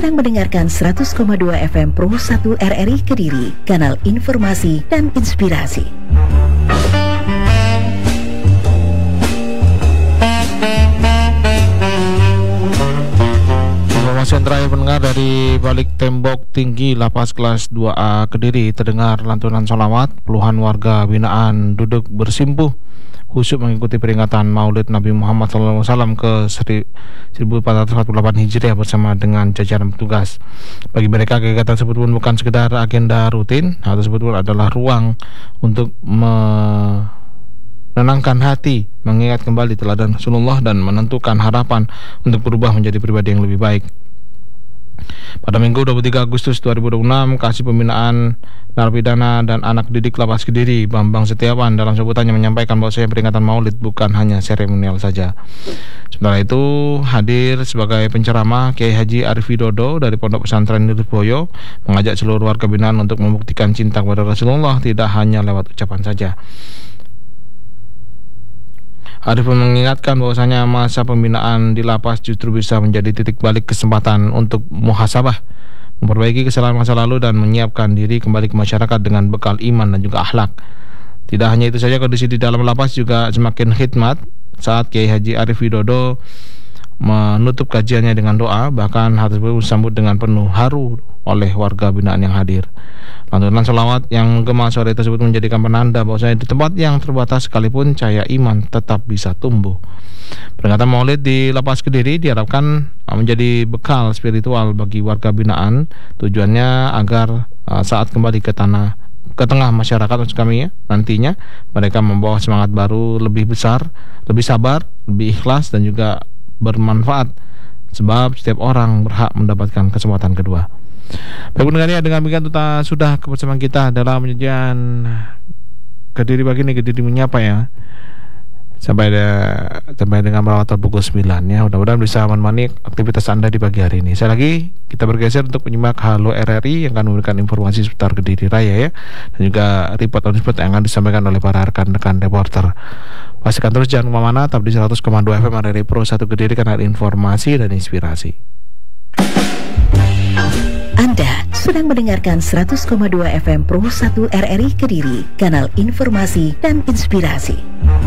sedang mendengarkan 100,2 FM Pro 1 RRI Kediri, kanal informasi dan inspirasi. Informasi yang terakhir pendengar, dari balik tembok tinggi lapas kelas 2A Kediri terdengar lantunan sholawat. Puluhan warga binaan duduk bersimpuh khusyuk mengikuti peringatan Maulid Nabi Muhammad SAW ke 1448 Hijriah bersama dengan jajaran petugas. Bagi mereka, kegiatan tersebut pun bukan sekedar agenda rutin. Hal tersebut pun adalah ruang untuk menenangkan hati, mengingat kembali teladan Rasulullah dan menentukan harapan untuk berubah menjadi pribadi yang lebih baik. Pada Minggu 23 Agustus 2026, Kasih Pembinaan Narapidana dan Anak Didik Lapas Kediri, Bambang Setiawan, dalam sebutannya menyampaikan bahwasanya peringatan Maulid bukan hanya seremonial saja. Sementara itu, hadir sebagai penceramah Kiai Haji Arif Widodo dari Pondok Pesantren Nirboyo mengajak seluruh warga binaan untuk membuktikan cinta kepada Rasulullah tidak hanya lewat ucapan saja. Arif mengingatkan bahwasanya masa pembinaan di lapas justru bisa menjadi titik balik kesempatan untuk muhasabah, memperbaiki kesalahan masa lalu dan menyiapkan diri kembali ke masyarakat dengan bekal iman dan juga akhlak. Tidak hanya itu saja, kondisi di dalam lapas juga semakin khidmat saat Kiai Haji Arif Widodo menutup kajiannya dengan doa. Bahkan hal tersebut disambut dengan penuh haru oleh warga binaan yang hadir. Lantunan sholawat yang menggema sore tersebut menjadikan penanda bahwasanya di tempat yang terbatas sekalipun cahaya iman tetap bisa tumbuh. Peringatan Maulid di Lapas Kediri diharapkan menjadi bekal spiritual bagi warga binaan. Tujuannya agar saat kembali ke tengah masyarakat, maksud kami ya, nantinya mereka membawa semangat baru, lebih besar, lebih sabar, lebih ikhlas dan juga bermanfaat, sebab setiap orang berhak mendapatkan kesempatan kedua. Baik pendengar, dengan demikian kita sudah kebersamaan kita dalam penyajian Kediri pagi ini, Kediri menyapa ya. Sampai dengan merawat pukul 9 ya. Mudah-mudahan bisa menemani aktivitas Anda di pagi hari ini. Saya lagi kita bergeser untuk menyimak Halo RRI yang akan memberikan informasi seputar Kediri Raya ya, dan juga report yang akan disampaikan oleh para rekan-rekan reporter. Pastikan terus jangan kemana-mana, tetap di 100,2 FM RRI Pro 1 Kediri, kanal informasi dan inspirasi. Anda sedang mendengarkan 100,2 FM Pro 1 RRI Kediri, kanal informasi dan inspirasi.